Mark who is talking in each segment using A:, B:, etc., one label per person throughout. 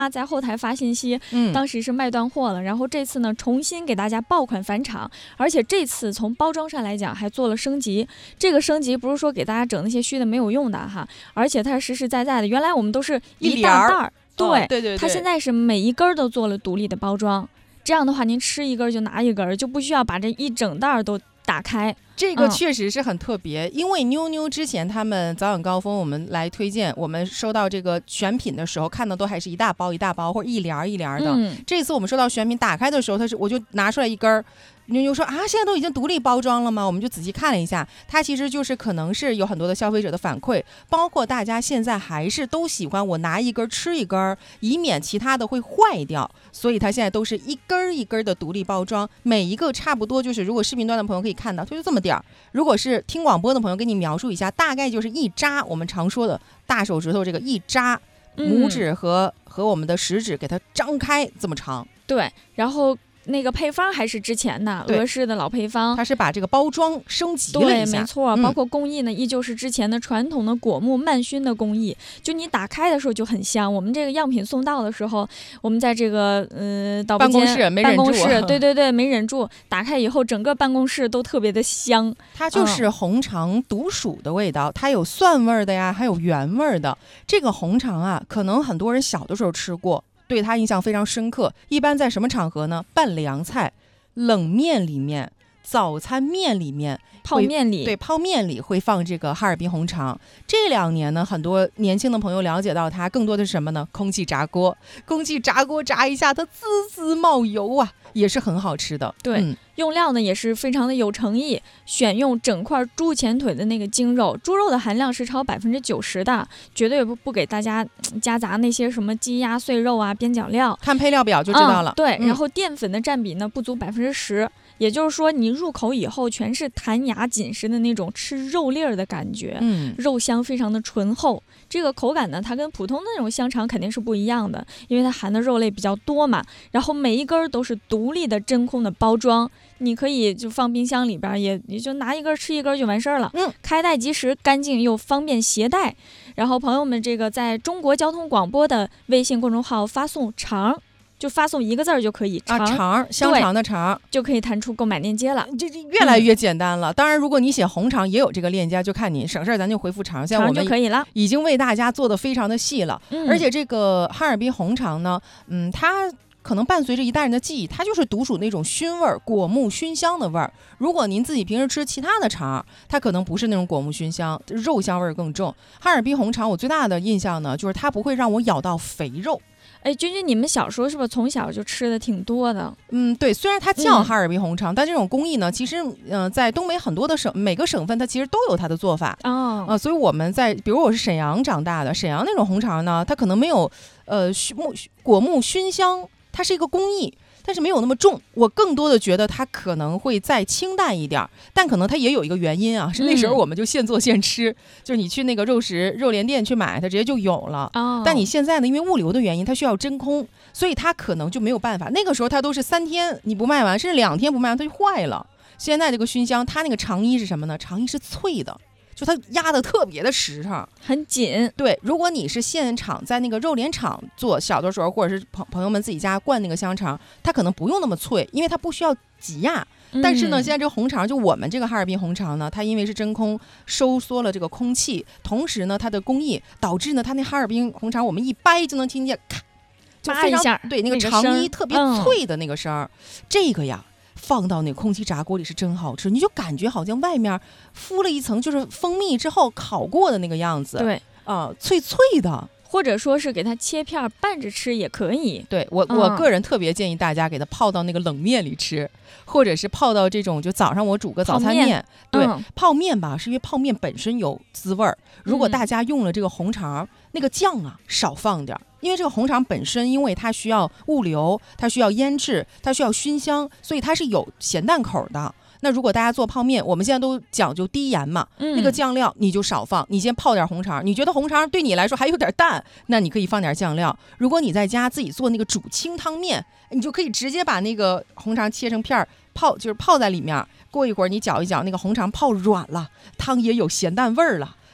A: 在后台发信息，当时是卖断货了，然后这次呢重新给大家爆款返场，而且这次从包装上来讲还做了升级。这个升级不是说给大家整那些虚的没有用的哈，而且它是实实在在的。原来我们都是一袋袋，
B: 对，
A: 它现在是每一根都做了独立的包装，这样的话您吃一根就拿一根，就不需要把这一整袋都打开。
B: 这个确实是很特别，因为妞妞之前他们早晚高峰我们来推荐，我们收到这个选品的时候看到都还是一大包一大包或者一帘一帘的，这次我们收到选品打开的时候，我就拿出来一根。妞妞说啊，现在都已经独立包装了吗？我们就仔细看了一下，它其实就是可能是有很多的消费者的反馈，包括大家现在还是都喜欢我拿一根吃一根，以免其他的会坏掉，所以它现在都是一根一根的独立包装，每一个差不多就是，如果视频端的朋友可以看到，它就这么点儿。如果是听广播的朋友，给你描述一下，大概就是一扎，我们常说的大手指头这个一扎，拇指和我们的食指给它张开这么长。
A: 对，然后那个配方还是之前的俄式的老配方，
B: 它是把这个包装升级了一下。
A: 对，没错，包括工艺呢，依旧是之前的传统的果木慢熏的工艺，就你打开的时候就很香。我们这个样品送到的时候，我们在这个导播间
B: 办公室，
A: 对，没忍住，打开以后整个办公室都特别的香。
B: 它就是红肠独属的味道，它有蒜味的呀，还有原味的。这个红肠啊，可能很多人小的时候吃过，对他印象非常深刻。一般在什么场合呢？拌凉菜、冷面里面、早餐面里面、
A: 泡面里，
B: 对，泡面里会放这个哈尔滨红肠。这2年呢，很多年轻的朋友了解到它，更多的是什么呢？空气炸锅炸一下，它滋滋冒油啊，也是很好吃的。
A: 对，用料呢也是非常的有诚意，选用整块猪前腿的那个精肉，猪肉的含量是超90%的，绝对不给大家夹杂那些什么鸡鸭碎肉啊、边角料，
B: 看配料表就知道了。
A: 对，然后淀粉的占比呢不足10%，也就是说你入口以后全是弹牙紧实的那种吃肉粒儿的感觉，肉香非常的醇厚。这个口感呢，它跟普通的那种香肠肯定是不一样的，因为它含的肉类比较多嘛。然后每一根都是独立的真空的包装，你可以就放冰箱里边，也就拿一根吃一根就完事儿了。开袋即食，干净又方便携带。然后朋友们，这个在中国交通广播的微信公众号发送肠，就发送一个字就可以，
B: 肠，香肠的肠，
A: 就可以弹出购买链接了。
B: 这越来越简单了。当然，如果你写红肠也有这个链接，就看你省事儿，咱就回复肠。现在我们
A: 就可以了，
B: 已经为大家做的非常的细了。而且这个哈尔滨红肠呢，它可能伴随着一代人的记忆，它就是独属那种熏味儿、果木熏香的味儿。如果您自己平时吃其他的肠，它可能不是那种果木熏香，肉香味儿更重。哈尔滨红肠我最大的印象呢，就是它不会让我咬到肥肉。
A: 哎，君君，你们小时候是不是从小就吃的挺多的？
B: 对，虽然它叫哈尔滨红肠，但这种工艺呢，其实在东北很多的每个省份它其实都有它的做法所以我们比如我是沈阳长大的，沈阳那种红肠呢，它可能没有果木熏香，它是一个工艺。但是没有那么重，我更多的觉得它可能会再清淡一点，但可能它也有一个原因啊，是那时候我们就现做现吃，就是你去那个肉联店去买，它直接就有了。但你现在呢，因为物流的原因，它需要真空，所以它可能就没有办法。那个时候它都是3天你不卖完，甚至2天不卖完它就坏了。现在这个熏香，它那个肠衣是什么呢？肠衣是脆的。就它压的特别的实诚，
A: 很紧。
B: 对，如果你是现场在那个肉联厂做，小的时候或者是朋友们自己家灌那个香肠，它可能不用那么脆，因为它不需要挤压。但是呢，现在这个红肠，就我们这个哈尔滨红肠呢，它因为是真空收缩了这个空气，同时呢，它的工艺导致呢，它那哈尔滨红肠我们一掰就能听见咔，就非常
A: 一下，
B: 对那个肠衣特别脆的那个声儿，这个呀。放到那个空气炸锅里是真好吃，你就感觉好像外面敷了一层就是蜂蜜之后烤过的那个样子，
A: 对，
B: 脆脆的，
A: 或者说是给它切片拌着吃也可以。
B: 对，我个人特别建议大家给它泡到那个冷面里吃，或者是泡到这种就早上我煮个早餐面，对，泡面吧，是因为泡面本身有滋味儿，如果大家用了这个红肠，那个酱啊少放点。因为这个红肠本身，因为它需要物流，它需要腌制，它需要熏香，所以它是有咸淡口的。那如果大家做泡面，我们现在都讲究低盐嘛，那个酱料你就少放，你先泡点红肠，你觉得红肠对你来说还有点淡，那你可以放点酱料。如果你在家自己做那个煮清汤面，你就可以直接把那个红肠切成片儿，就是泡在里面，过一会儿你搅一搅，那个红肠泡软了，汤也有咸淡味儿了。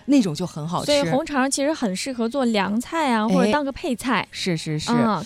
B: 那种就很好吃。
A: 所以红肠其实很适合做凉菜啊，或者当个配菜。
B: 是是是。